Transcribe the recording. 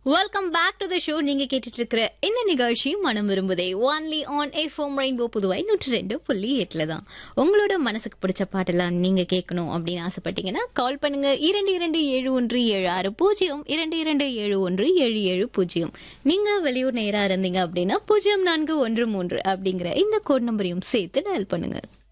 Welcome back to the show. நீங்க கேட்டுட்டு இருக்கிற இந்த நிகழ்ச்சி மனம் விரும்புதே only on FM rainbow Puduvai 102.8 தான். உங்களோட மனசுக்கு பிடிச்ச பாட்டெல்லாம் நீங்க கேட்கணும் அப்படின்னு ஆசைப்பட்டீங்கன்னா கால் பண்ணுங்க 227176 227177. நீங்க வெளியூர் நேரா இருந்தீங்க அப்படின்னா 0413 அப்படிங்கிற இந்த கோட் நம்பரையும் சேர்த்து டயல் பண்ணுங்க.